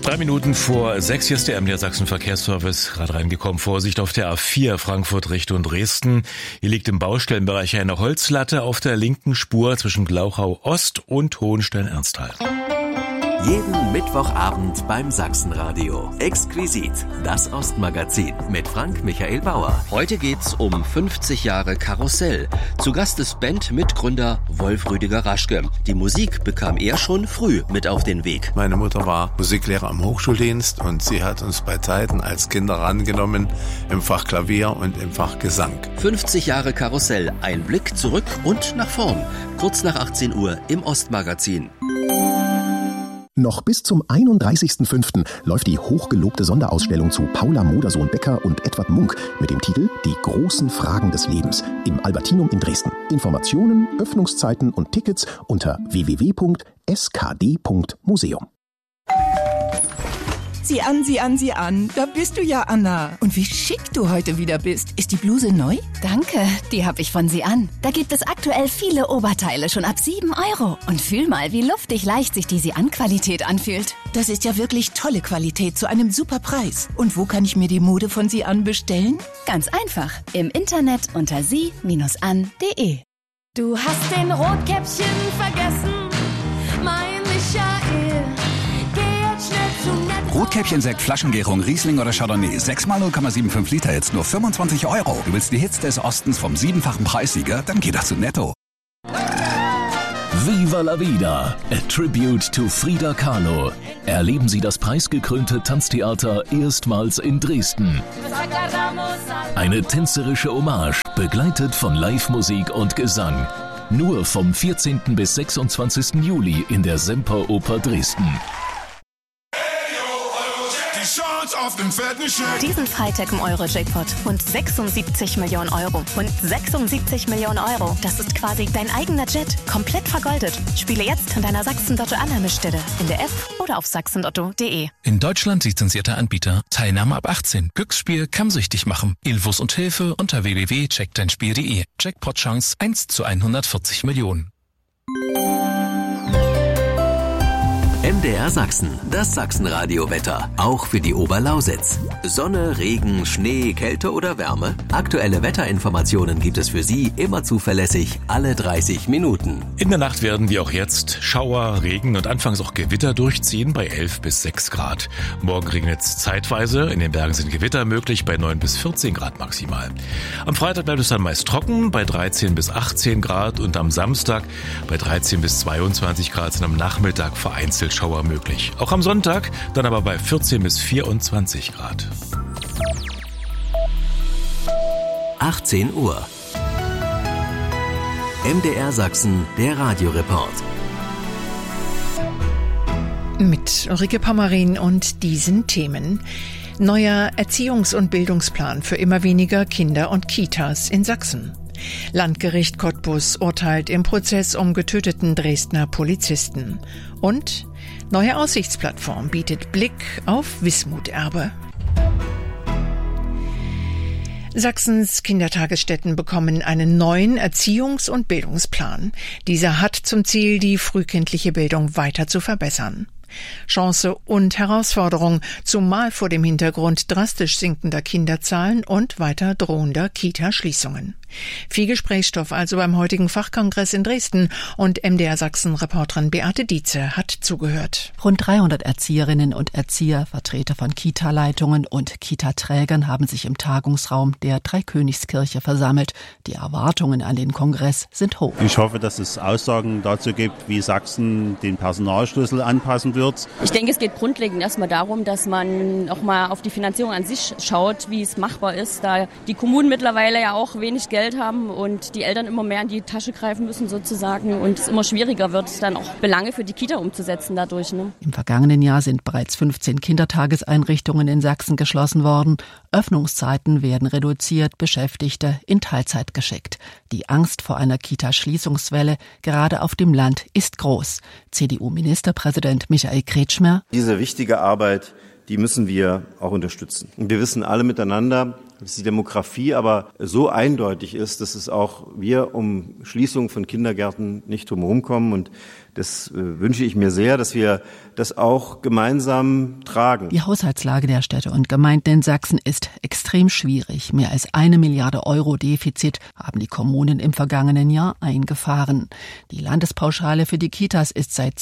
3 Minuten vor 6, hier ist der MDR Sachsen Verkehrsservice gerade reingekommen. Vorsicht auf der A4 Frankfurt Richtung Dresden. Hier liegt im Baustellenbereich eine Holzlatte auf der linken Spur zwischen Glauchau Ost und Hohenstein-Ernsthal. Jeden Mittwochabend beim Sachsenradio. Exquisit, das Ostmagazin mit Frank-Michael Bauer. Heute geht's um 50 Jahre Karussell. Zu Gast ist Bandmitgründer Wolf Rüdiger Raschke. Die Musik bekam er schon früh mit auf den Weg. Meine Mutter war Musiklehrer am Hochschuldienst und sie hat uns bei Zeiten als Kinder rangenommen im Fach Klavier und im Fach Gesang. 50 Jahre Karussell, ein Blick zurück und nach vorn. Kurz nach 18 Uhr im Ostmagazin. Noch bis zum 31.05. läuft die hochgelobte Sonderausstellung zu Paula Modersohn-Becker und Edward Munk mit dem Titel Die großen Fragen des Lebens im Albertinum in Dresden. Informationen, Öffnungszeiten und Tickets unter www.skd.museum. Sieh an, da bist du ja, Anna. Und wie schick du heute wieder bist. Ist die Bluse neu? Danke, die habe ich von Sie an. Da gibt es aktuell viele Oberteile, schon ab 7 €. Und fühl mal, wie luftig leicht sich die Sie-an-Qualität anfühlt. Das ist ja wirklich tolle Qualität zu einem super Preis. Und wo kann ich mir die Mode von Sie an bestellen? Ganz einfach, im Internet unter sie-an.de. Du hast den Rotkäppchen vergessen, mein Michael. Geh jetzt schnell zu Netto. Rotkäppchen-Sekt, Flaschengärung, Riesling oder Chardonnay. 6 mal 0,75 Liter, jetzt nur 25 €. Du willst die Hits des Ostens vom 7-fachen Preissieger? Dann geh doch zu Netto. Viva la Vida, a tribute to Frida Kahlo. Erleben Sie das preisgekrönte Tanztheater erstmals in Dresden. Eine tänzerische Hommage, begleitet von Live-Musik und Gesang. Nur vom 14. bis 26. Juli in der Semperoper Dresden. Diesen Freitag im Euro-Jackpot. Rund 76 Millionen €. Rund 76 Millionen €. Das ist quasi dein eigener Jet. Komplett vergoldet. Spiele jetzt in deiner Sachsen-Lotto-Annahmestelle. In der App oder auf sachsenlotto.de. In Deutschland lizenzierter Anbieter. Teilnahme ab 18. Glücksspiel kann süchtig machen. Infos und Hilfe unter www.checkdeinspiel.de. Jackpot-Chance 1 zu 140 Millionen. MDR Sachsen, das Sachsenradio-Wetter, auch für die Oberlausitz. Sonne, Regen, Schnee, Kälte oder Wärme? Aktuelle Wetterinformationen gibt es für Sie immer zuverlässig, alle 30 Minuten. In der Nacht werden wie auch jetzt Schauer, Regen und anfangs auch Gewitter durchziehen bei 11 bis 6 Grad. Morgen regnet es zeitweise, in den Bergen sind Gewitter möglich bei 9 bis 14 Grad maximal. Am Freitag bleibt es dann meist trocken bei 13 bis 18 Grad und am Samstag bei 13 bis 22 Grad sind am Nachmittag vereinzelt Schauer möglich. Auch am Sonntag dann aber bei 14 bis 24 Grad. 18 Uhr. MDR Sachsen, der Radioreport. Mit Ulrike Pommerin und diesen Themen. Neuer Erziehungs- und Bildungsplan für immer weniger Kinder und Kitas in Sachsen. Landgericht Cottbus urteilt im Prozess um getöteten Dresdner Polizisten. Und neue Aussichtsplattform bietet Blick auf Wismuterbe. Sachsens Kindertagesstätten bekommen einen neuen Erziehungs- und Bildungsplan. Dieser hat zum Ziel, die frühkindliche Bildung weiter zu verbessern. Chance und Herausforderung, zumal vor dem Hintergrund drastisch sinkender Kinderzahlen und weiter drohender Kita-Schließungen. Viel Gesprächsstoff also beim heutigen Fachkongress in Dresden und MDR Sachsen-Reporterin Beate Dietze hat zugehört. Rund 300 Erzieherinnen und Erzieher, Vertreter von Kita-Leitungen und Kita-Trägern haben sich im Tagungsraum der Dreikönigskirche versammelt. Die Erwartungen an den Kongress sind hoch. Ich hoffe, dass es Aussagen dazu gibt, wie Sachsen den Personalschlüssel anpassen wird. Ich denke, es geht grundlegend erstmal darum, dass man auch mal auf die Finanzierung an sich schaut, wie es machbar ist, da die Kommunen mittlerweile ja auch wenig Geld haben und die Eltern immer mehr in die Tasche greifen müssen sozusagen und es immer schwieriger wird, dann auch Belange für die Kita umzusetzen dadurch. Ne? Im vergangenen Jahr sind bereits 15 Kindertageseinrichtungen in Sachsen geschlossen worden. Öffnungszeiten werden reduziert, Beschäftigte in Teilzeit geschickt. Die Angst vor einer Kita-Schließungswelle, gerade auf dem Land, ist groß. CDU-Ministerpräsident Michael Kretschmer: Diese wichtige Arbeit, die müssen wir auch unterstützen. Und wir wissen alle miteinander, dass die Demografie aber so eindeutig ist, dass es auch wir um Schließung von Kindergärten nicht drumherum kommen. Und Das wünsche ich mir sehr, dass wir das auch gemeinsam tragen. Die Haushaltslage der Städte und Gemeinden in Sachsen ist extrem schwierig. Mehr als 1 Milliarde Euro Defizit haben die Kommunen im vergangenen Jahr eingefahren. Die Landespauschale für die Kitas ist seit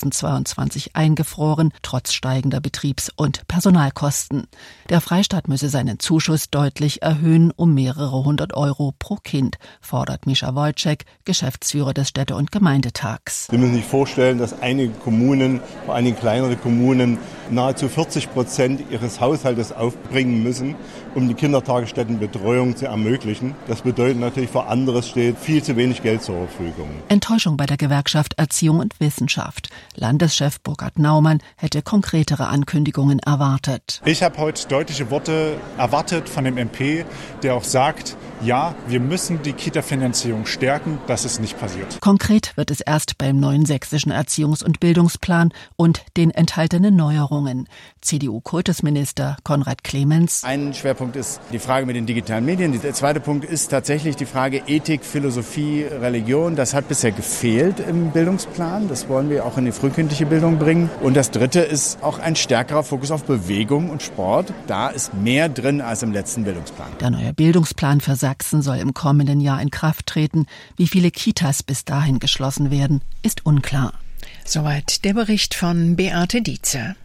2022 eingefroren, trotz steigender Betriebs- und Personalkosten. Der Freistaat müsse seinen Zuschuss deutlich erhöhen, um mehrere hundert Euro pro Kind, fordert Mischa Wojcik, Geschäftsführer des Städte- und Gemeindetags. Sie müssen sich vorstellen, dass einige Kommunen, vor allem kleinere Kommunen, nahezu 40% ihres Haushaltes aufbringen müssen, um die Kindertagesstättenbetreuung zu ermöglichen. Das bedeutet natürlich, für anderes steht viel zu wenig Geld zur Verfügung. Enttäuschung bei der Gewerkschaft Erziehung und Wissenschaft. Landeschef Burkhard Naumann hätte konkretere Ankündigungen erwartet. Ich habe heute deutliche Worte erwartet von dem MP, der auch sagt, ja, wir müssen die Kita-Finanzierung stärken, das ist nicht passiert. Konkret wird es erst beim neuen sächsischen Erziehungs- und Bildungsplan und den enthaltenen Neuerungen. CDU-Kultusminister Konrad Clemens. Ein Schwerpunkt ist die Frage mit den digitalen Medien. Der zweite Punkt ist tatsächlich die Frage Ethik, Philosophie, Religion. Das hat bisher gefehlt im Bildungsplan. Das wollen wir auch in die frühkindliche Bildung bringen. Und das dritte ist auch ein stärkerer Fokus auf Bewegung und Sport. Da ist mehr drin als im letzten Bildungsplan. Der neue Bildungsplan für Sachsen soll im kommenden Jahr in Kraft treten. Wie viele Kitas bis dahin geschlossen werden, ist unklar. Soweit der Bericht von Beate Dietze.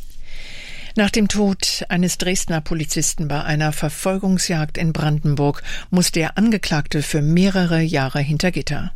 Nach dem Tod eines Dresdner Polizisten bei einer Verfolgungsjagd in Brandenburg muss der Angeklagte für mehrere Jahre hinter Gitter.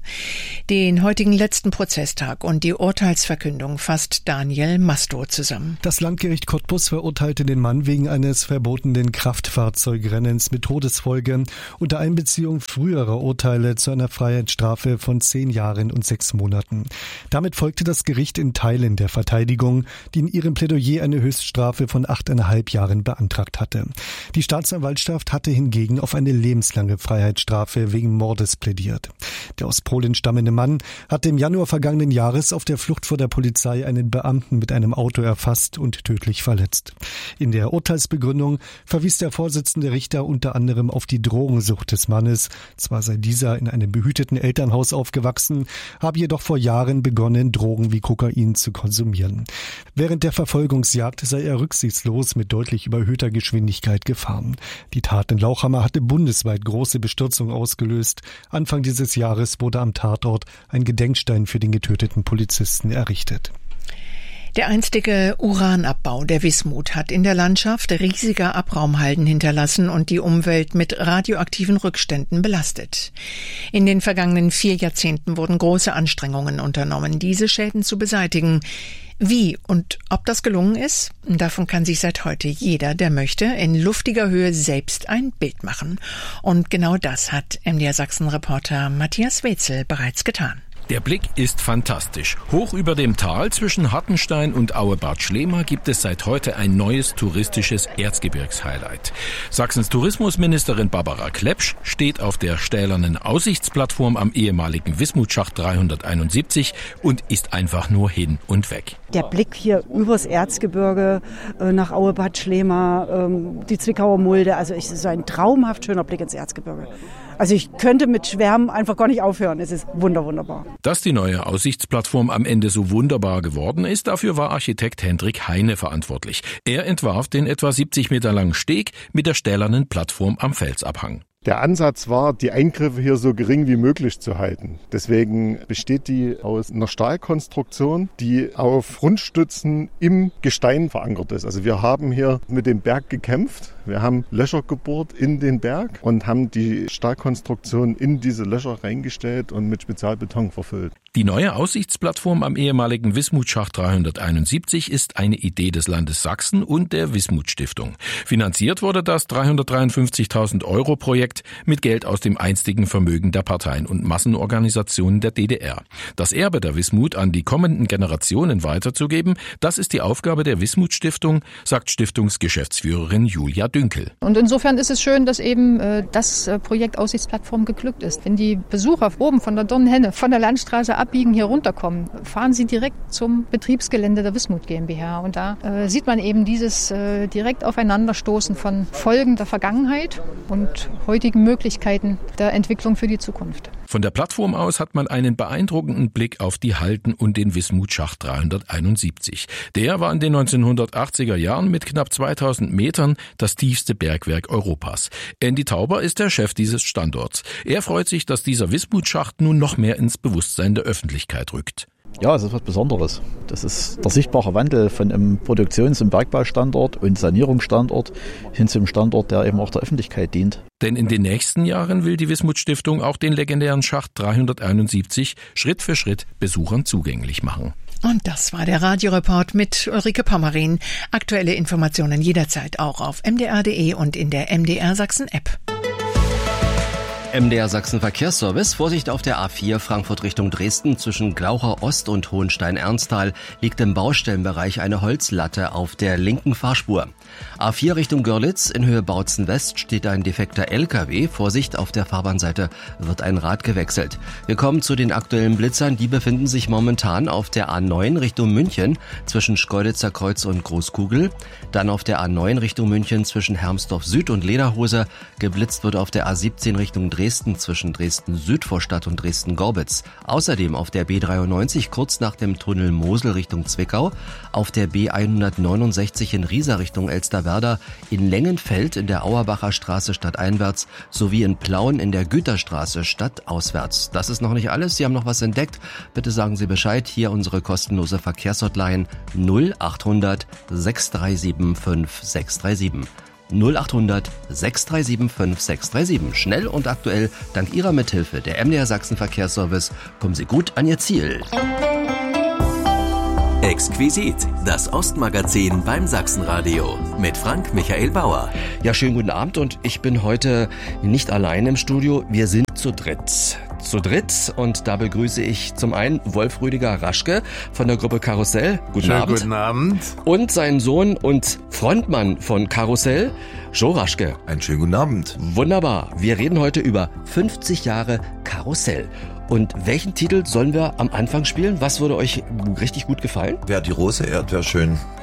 Den heutigen letzten Prozesstag und die Urteilsverkündung fasst Daniel Masto zusammen. Das Landgericht Cottbus verurteilte den Mann wegen eines verbotenen Kraftfahrzeugrennens mit Todesfolge unter Einbeziehung früherer Urteile zu einer Freiheitsstrafe von 10 Jahren und 6 Monaten. Damit folgte das Gericht in Teilen der Verteidigung, die in ihrem Plädoyer eine Höchststrafe von 8,5 Jahren beantragt hatte. Die Staatsanwaltschaft hatte hingegen auf eine lebenslange Freiheitsstrafe wegen Mordes plädiert. Der aus Polen stammende Mann hatte im Januar vergangenen Jahres auf der Flucht vor der Polizei einen Beamten mit einem Auto erfasst und tödlich verletzt. In der Urteilsbegründung verwies der Vorsitzende Richter unter anderem auf die Drogensucht des Mannes. Zwar sei dieser in einem behüteten Elternhaus aufgewachsen, habe jedoch vor Jahren begonnen, Drogen wie Kokain zu konsumieren. Während der Verfolgungsjagd sei er rücksichtslos mit deutlich überhöhter Geschwindigkeit gefahren. Die Tat in Lauchhammer hatte bundesweit große Bestürzung ausgelöst. Anfang dieses Jahres wurde am Tatort ein Gedenkstein für den getöteten Polizisten errichtet. Der einstige Uranabbau der Wismut hat in der Landschaft riesige Abraumhalden hinterlassen und die Umwelt mit radioaktiven Rückständen belastet. In den vergangenen 4 Jahrzehnten wurden große Anstrengungen unternommen, diese Schäden zu beseitigen. Wie und ob das gelungen ist, davon kann sich seit heute jeder, der möchte, in luftiger Höhe selbst ein Bild machen. Und genau das hat MDR Sachsen-Reporter Matthias Wetzel bereits getan. Der Blick ist fantastisch. Hoch über dem Tal zwischen Hartenstein und Auebad Schlema gibt es seit heute ein neues touristisches Erzgebirgshighlight. Sachsens Tourismusministerin Barbara Klepsch steht auf der stählernen Aussichtsplattform am ehemaligen Wismutschacht 371 und ist einfach nur hin und weg. Der Blick hier übers Erzgebirge nach Auebad Schlema, die Zwickauer Mulde, also es ist ein traumhaft schöner Blick ins Erzgebirge. Also ich könnte mit Schwärmen einfach gar nicht aufhören. Es ist wunderbar. Dass die neue Aussichtsplattform am Ende so wunderbar geworden ist, dafür war Architekt Hendrik Heine verantwortlich. Er entwarf den etwa 70 Meter langen Steg mit der stählernen Plattform am Felsabhang. Der Ansatz war, die Eingriffe hier so gering wie möglich zu halten. Deswegen besteht die aus einer Stahlkonstruktion, die auf Rundstützen im Gestein verankert ist. Also wir haben hier mit dem Berg gekämpft. Wir haben Löcher gebohrt in den Berg und haben die Stahlkonstruktion in diese Löcher reingestellt und mit Spezialbeton verfüllt. Die neue Aussichtsplattform am ehemaligen Wismutschacht 371 ist eine Idee des Landes Sachsen und der Wismut Stiftung. Finanziert wurde das 353.000 € Projekt mit Geld aus dem einstigen Vermögen der Parteien und Massenorganisationen der DDR. Das Erbe der Wismut an die kommenden Generationen weiterzugeben, das ist die Aufgabe der Wismut Stiftung, sagt Stiftungsgeschäftsführerin Julia Dünkel. Und insofern ist es schön, dass eben das Projekt Aussichtsplattform geglückt ist. Wenn die Besucher oben von der Dornhenne, von der Landstraße abbiegen, hier runterkommen, fahren sie direkt zum Betriebsgelände der Wismut GmbH. Und da sieht man eben dieses direkt Aufeinanderstoßen von Folgen der Vergangenheit und heutigen Möglichkeiten der Entwicklung für die Zukunft. Von der Plattform aus hat man einen beeindruckenden Blick auf die Halden und den Wismutschacht 371. Der war in den 1980er Jahren mit knapp 2000 Metern das tiefste Bergwerk Europas. Andy Tauber ist der Chef dieses Standorts. Er freut sich, dass dieser Wismutschacht nun noch mehr ins Bewusstsein der Öffentlichkeit rückt. Ja, es ist was Besonderes. Das ist der sichtbare Wandel von einem Produktions- und Bergbaustandort und Sanierungsstandort hin zum Standort, der eben auch der Öffentlichkeit dient. Denn in den nächsten Jahren will die Wismut-Stiftung auch den legendären Schacht 371 Schritt für Schritt Besuchern zugänglich machen. Und das war der Radioreport mit Ulrike Pommerin. Aktuelle Informationen jederzeit auch auf mdr.de und in der MDR Sachsen App. MDR Sachsen Verkehrsservice. Vorsicht auf der A4 Frankfurt Richtung Dresden. Zwischen Glaucher Ost und Hohenstein-Ernsthal liegt im Baustellenbereich eine Holzlatte auf der linken Fahrspur. A4 Richtung Görlitz in Höhe Bautzen West steht ein defekter LKW. Vorsicht, auf der Fahrbahnseite wird ein Rad gewechselt. Wir kommen zu den aktuellen Blitzern. Die befinden sich momentan auf der A9 Richtung München zwischen Schkeuditzer Kreuz und Großkugel. Dann auf der A9 Richtung München zwischen Hermsdorf Süd und Lederhose. Geblitzt wird auf der A17 Richtung Dresden zwischen Dresden-Südvorstadt und Dresden-Gorbitz. Außerdem auf der B93 kurz nach dem Tunnel Mosel Richtung Zwickau, auf der B169 in Riesa Richtung Elsterwerda, in Lengenfeld in der Auerbacher Straße stadteinwärts sowie in Plauen in der Güterstraße stadtauswärts. Das ist noch nicht alles. Sie haben noch was entdeckt. Bitte sagen Sie Bescheid. Hier unsere kostenlose Verkehrshotline 0800 637 5637. 0800 637 5637. Schnell und aktuell, dank Ihrer Mithilfe, der MDR Sachsen Verkehrsservice, kommen Sie gut an Ihr Ziel. Exquisit, das Ostmagazin beim Sachsenradio mit Frank Michael Bauer. Ja, schönen guten Abend und ich bin heute nicht allein im Studio. Wir sind zu dritt. Und da begrüße ich zum einen Wolf Rüdiger Raschke von der Gruppe Karussell. Guten Abend. Guten Abend. Und seinen Sohn und Frontmann von Karussell, Joe Raschke. Einen schönen guten Abend. Wunderbar. Wir reden heute über 50 Jahre Karussell. Und welchen Titel sollen wir am Anfang spielen? Was würde euch richtig gut gefallen? Wer die Rose ehrt, wäre schön.